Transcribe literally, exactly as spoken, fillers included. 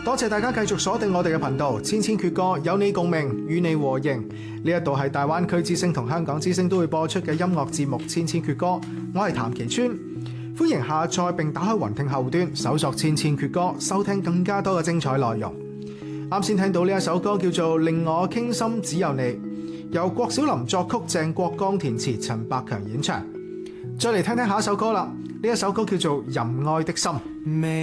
多謝大家繼續鎖定我哋嘅頻道，千千闕歌，有你共鳴，與你和應。呢一度係大灣區之聲同香港之聲都會播出嘅音樂節目《千千闕歌》，我係譚其川，歡迎下載並打開雲聽後端，搜索《千千闕歌》，收聽更加多嘅精彩內容。啱先聽到呢一首歌叫做《令我傾心只有你》，由郭小霖作曲，鄭國江填詞，陳百強演唱。再嚟聽聽下一首歌啦，呢一首歌叫做《仁愛的心》。